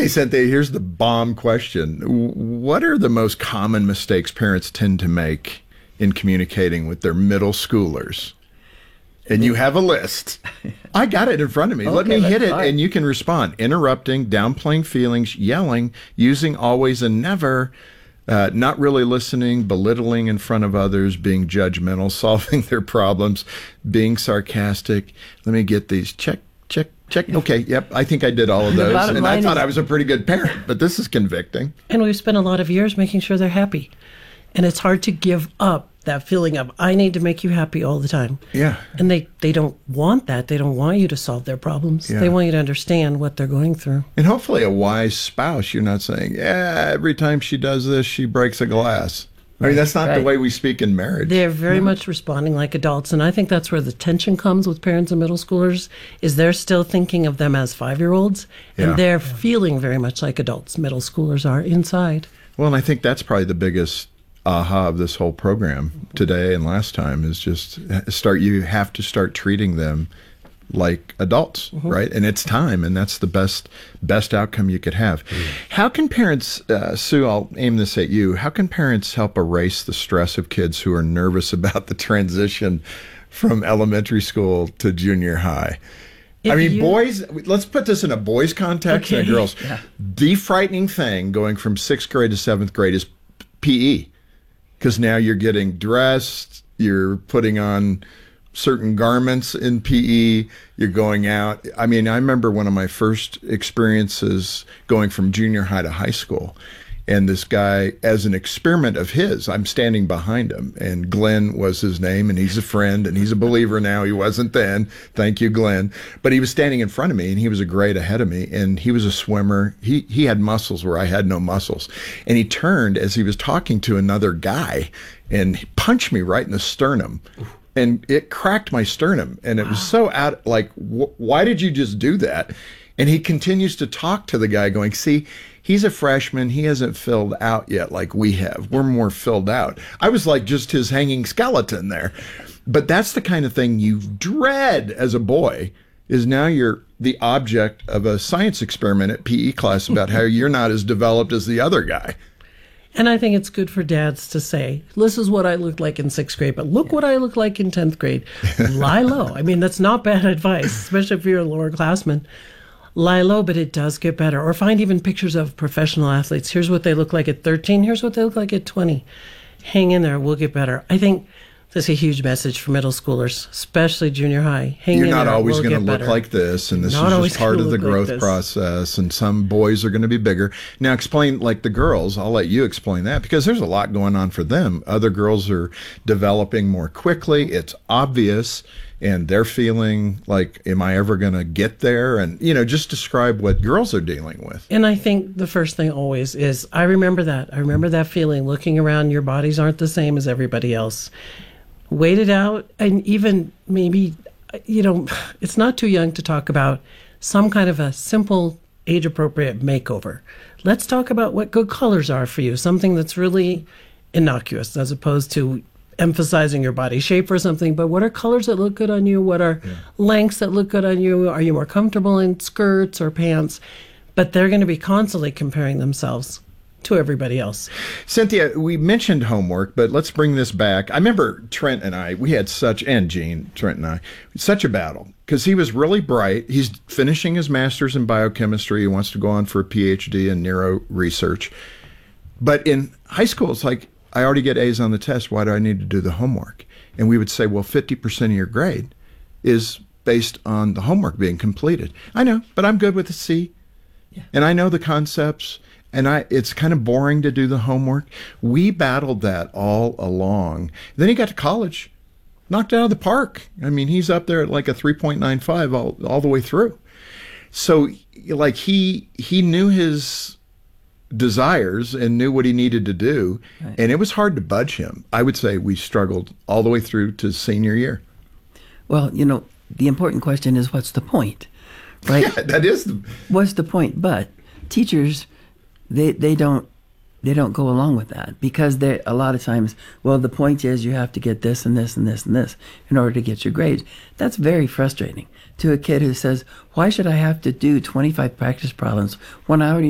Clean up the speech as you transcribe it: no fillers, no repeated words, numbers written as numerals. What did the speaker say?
Okay, Cynthia, here's the bomb question. What are the most common mistakes parents tend to make in communicating with their middle schoolers? And you have a list. I got it in front of me. Okay, let me hit it, fine. and you can respond. Interrupting, downplaying feelings, yelling, using always and never, not really listening, belittling in front of others, being judgmental, solving their problems, being sarcastic. Let me get these. Check. Okay, yep, I think I did all of those. And I thought I was a pretty good parent, but this is convicting. And we've spent a lot of years making sure they're happy. And it's hard to give up that feeling of, I need to make you happy all the time. Yeah. And they don't want that. They don't want you to solve their problems. Yeah. They want you to understand what they're going through. And hopefully a wise spouse, you're not saying, every time she does this, she breaks a glass. I mean, that's not the way we speak in marriage. They're very much responding like adults. And I think that's where the tension comes with parents and middle schoolers, is they're still thinking of them as 5-year-olds. Yeah. And they're feeling very much like adults. Middle schoolers are inside. Well, and I think that's probably the biggest aha of this whole program today and last time is just you have to start treating them like adults, right? And it's time, and that's the best outcome you could have. How can parents, Sue, I'll aim this at you, how can parents help erase the stress of kids who are nervous about the transition from elementary school to junior high? Boys, let's put this in a boys context and girls. Yeah. The frightening thing going from 6th grade to 7th grade is PE, because now you're getting dressed, you're putting on certain garments in PE, you're going out. I mean, I remember one of my first experiences going from junior high to high school, and this guy, as an experiment of his, I'm standing behind him, and Glenn was his name, and he's a friend, and he's a believer now. He wasn't then. Thank you, Glenn. But he was standing in front of me, and he was a grade ahead of me, and he was a swimmer. He had muscles where I had no muscles. And he turned as he was talking to another guy and he punched me right in the sternum. And it cracked my sternum, and it was so why did you just do that? And he continues to talk to the guy going, see, he's a freshman. He hasn't filled out yet like we have. We're more filled out. I was like just his hanging skeleton there. But that's the kind of thing you dread as a boy, is now you're the object of a science experiment at PE class about how you're not as developed as the other guy. And I think it's good for dads to say, this is what I looked like in 6th grade, but look what I look like in 10th grade. Lie low. I mean, that's not bad advice, especially if you're a lower classman. Lie low, but it does get better. Or find even pictures of professional athletes. Here's what they look like at 13. Here's what they look like at 20. Hang in there. We'll get better. I think that's a huge message for middle schoolers, especially junior high. You're not always going to look like this, and this is just part of the growth process, and some boys are going to be bigger. Now, explain, like the girls, I'll let you explain that, because there's a lot going on for them. Other girls are developing more quickly. It's obvious, and they're feeling like, am I ever going to get there? And, just describe what girls are dealing with. And I think the first thing always is, I remember that. I remember that feeling, looking around, your bodies aren't the same as everybody else. Wait it out, and even maybe, it's not too young to talk about some kind of a simple, age-appropriate makeover. Let's talk about what good colors are for you, something that's really innocuous, as opposed to emphasizing your body shape or something. But what are colors that look good on you? What are lengths that look good on you? Are you more comfortable in skirts or pants? But they're going to be constantly comparing themselves to everybody else. Cynthia, we mentioned homework, but let's bring this back. I remember Trent and I, we had such a battle, because he was really bright. He's finishing his master's in biochemistry. He wants to go on for a PhD in neuro research. But in high school, it's like, I already get A's on the test. Why do I need to do the homework? And we would say, well, 50% of your grade is based on the homework being completed. I know, but I'm good with a C. Yeah. And I know the concepts. And it's kind of boring to do the homework. We battled that all along. Then he got to college, knocked it out of the park. I mean, he's up there at like a 3.95 all the way through. So, like, he knew his desires and knew what he needed to do, right. And it was hard to budge him. I would say we struggled all the way through to senior year. Well, the important question is, what's the point, right? Yeah, that is. What's the point? But teachers, they don't go along with that, because they a lot of times, well, the point is you have to get this and this and this and this in order to get your grades. That's very frustrating to a kid who says, why should I have to do 25 practice problems when I already